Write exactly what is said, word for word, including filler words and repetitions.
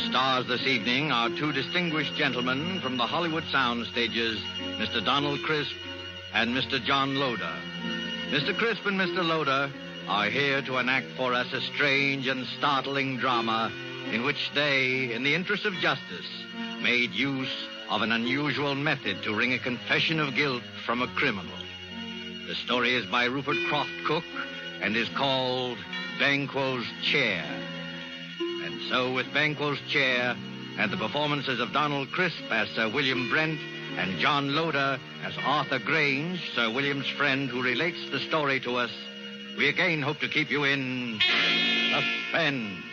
stars this evening are two distinguished gentlemen from the Hollywood sound stages, Mister Donald Crisp and Mister John Loder. Mister Crisp and Mister Loder are here to enact for us a strange and startling drama in which they, in the interest of justice, made use of an unusual method to wring a confession of guilt from a criminal. The story is by Rupert Croft Cook and is called Banquo's Chair. And so with Banquo's Chair and the performances of Donald Crisp as Sir William Brent and John Loder as Arthur Grange, Sir William's friend who relates the story to us, we again hope to keep you in suspense.